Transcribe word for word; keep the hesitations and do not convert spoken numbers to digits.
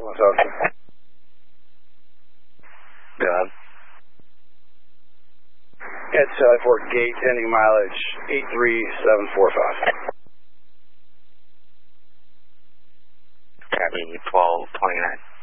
one seven. Go ahead. At Sally Fort Gate, ending mileage eight three seven four five. Copy twelve twenty-nine.